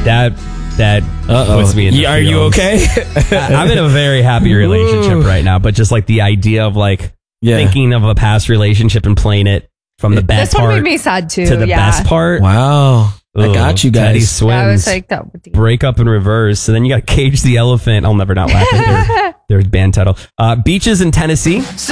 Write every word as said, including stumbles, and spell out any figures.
that that Uh-oh. puts me in the Yeah, are you feels. okay? I- I'm in a very happy relationship right now, but just like the idea of like Yeah. thinking of a past relationship and playing it from the bad This one part made me sad too. to the yeah. best part. Wow. I Ugh, got you Teddy guys. swims. I was like, that would be. Break up in reverse. And then you got Cage the Elephant. I'll never not laugh at their, their band title. Uh, Beaches in Tennessee.